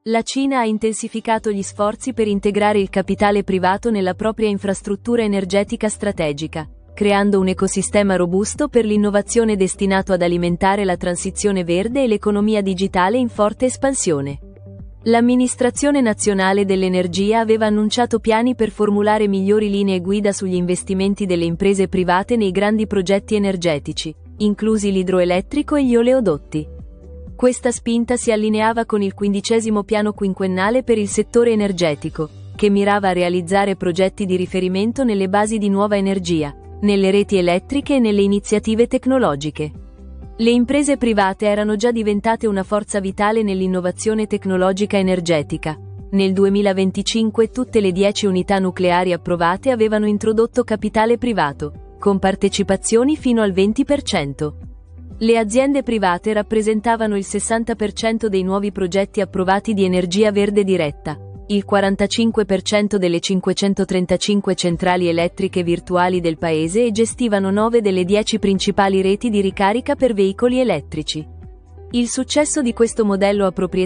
La Cina ha intensificato gli sforzi per integrare il capitale privato nella propria infrastruttura energetica strategica, creando un ecosistema robusto per l'innovazione destinato ad alimentare la transizione verde e l'economia digitale in forte espansione. L'Amministrazione Nazionale dell'Energia aveva annunciato piani per formulare migliori linee guida sugli investimenti delle imprese private nei grandi progetti energetici, inclusi l'idroelettrico e gli oleodotti. Questa spinta si allineava con il 15° piano quinquennale per il settore energetico, che mirava a realizzare progetti di riferimento nelle basi di nuova energia, nelle reti elettriche e nelle iniziative tecnologiche. Le imprese private erano già diventate una forza vitale nell'innovazione tecnologica energetica. Nel 2025 tutte le 10 unità nucleari approvate avevano introdotto capitale privato, con partecipazioni fino al 20%. Le aziende private rappresentavano il 60% dei nuovi progetti approvati di energia verde diretta, il 45% delle 535 centrali elettriche virtuali del paese e gestivano 9 delle 10 principali reti di ricarica per veicoli elettrici. Il successo di questo modello a proprietà